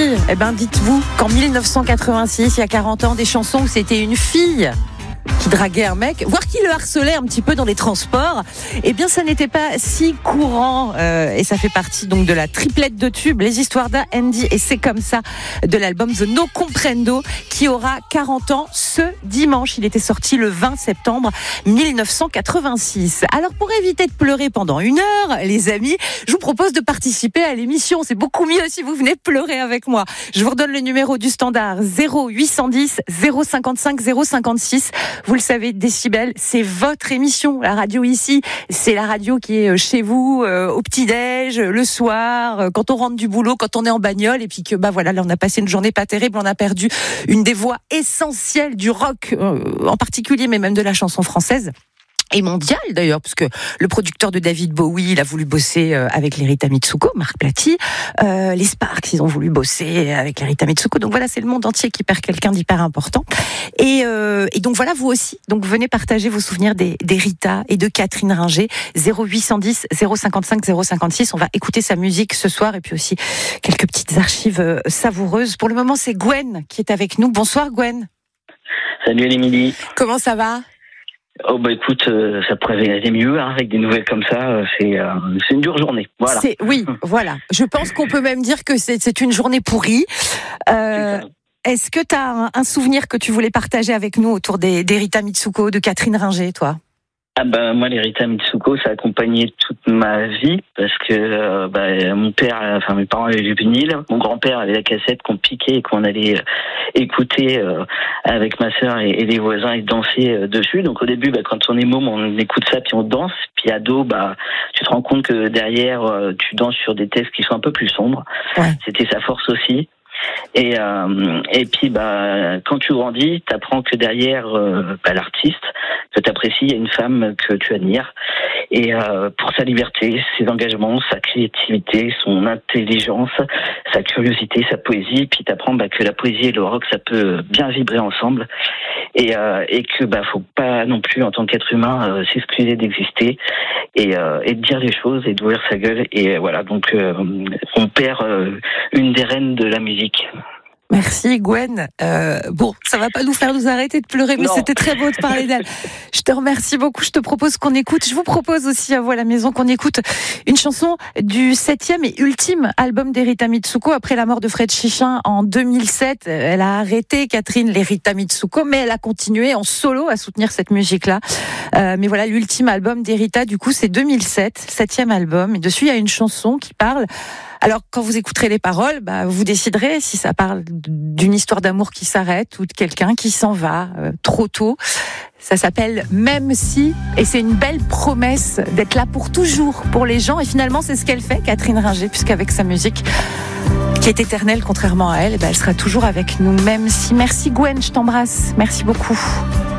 filles. Eh ben, dites-vous qu'en 1986, il y a 40 ans, des chansons où c'était une fille qui draguait un mec, voire qui le harcelait un petit peu dans les transports, eh bien ça n'était pas si courant et ça fait partie donc de la triplette de tubes, les histoires d'Andy et c'est comme ça de l'album The No Comprendo qui aura 40 ans ce dimanche. Il était sorti le 20 septembre 1986. Alors pour éviter de pleurer pendant une heure, les amis, je vous propose de participer à l'émission. C'est beaucoup mieux si vous venez pleurer avec moi. Je vous redonne le numéro du standard 0810 055 056. Vous le savez, Décibel, c'est votre émission. La radio ici, c'est la radio qui est chez vous, au petit-déj, le soir, quand on rentre du boulot, quand on est en bagnole, et puis que, voilà, là, on a passé une journée pas terrible, on a perdu une des voix essentielles du rock, en particulier, mais même de la chanson française. Et mondial d'ailleurs, parce que le producteur de David Bowie, il a voulu bosser avec les Rita Mitsuko, Marc Platy. Les Sparks, ils ont voulu bosser avec les Rita Mitsuko. Donc voilà, c'est le monde entier qui perd quelqu'un d'hyper important. Et donc voilà, vous aussi. Donc venez partager vos souvenirs des Rita et de Catherine Ringer. 0810 055 056. On va écouter sa musique ce soir et puis aussi quelques petites archives savoureuses. Pour le moment, c'est Gwen qui est avec nous. Bonsoir Gwen. Salut Émilie. Comment ça va ? Oh écoute, ça pourrait aller mieux avec des nouvelles comme ça. C'est une dure journée. Voilà. Oui, voilà. Je pense qu'on peut même dire que c'est une journée pourrie. Est-ce que tu as un souvenir que tu voulais partager avec nous autour des Rita Mitsuko, de Catherine Ringer, toi ? Moi, les Rita Mitsuko, ça a accompagné toute ma vie parce que mon père, mes parents avaient le vinyle, mon grand-père avait la cassette qu'on piquait et qu'on allait écouter avec ma sœur et les voisins et danser dessus. Donc au début, quand on est môme, on écoute ça puis on danse. Puis ado, tu te rends compte que derrière, tu danses sur des textes qui sont un peu plus sombres. Ouais. C'était sa force aussi. Et puis quand tu grandis, t'apprends que derrière l'artiste que t'apprécies, il y a une femme que tu admires et pour sa liberté, ses engagements, sa créativité, son intelligence, sa curiosité, sa poésie. Puis t'apprends que la poésie et le rock ça peut bien vibrer ensemble et que faut pas non plus en tant qu'être humain s'excuser d'exister et de dire les choses et d'ouvrir sa gueule et voilà donc on perd une des reines de la musique. Merci Gwen. Ça va pas nous faire nous arrêter de pleurer, mais non. C'était très beau de parler d'elle. Je te remercie beaucoup. Je te propose qu'on écoute. Je vous propose aussi à vous à la maison qu'on écoute une chanson du 7e et ultime album des Rita Mitsuko après la mort de Fred Chichin en 2007. Elle a arrêté Catherine les Rita Mitsuko, mais elle a continué en solo à soutenir cette musique-là. Mais voilà, l'ultime album des Rita, du coup, c'est 2007, 7e album. Et dessus, il y a une chanson qui parle. Alors, quand vous écouterez les paroles, vous déciderez si ça parle d'une histoire d'amour qui s'arrête ou de quelqu'un qui s'en va trop tôt. Ça s'appelle « Même si » et c'est une belle promesse d'être là pour toujours pour les gens. Et finalement, c'est ce qu'elle fait, Catherine Ringer, puisqu'avec sa musique qui est éternelle, contrairement à elle, elle sera toujours avec nous. Même si. Merci Gwen, je t'embrasse. Merci beaucoup.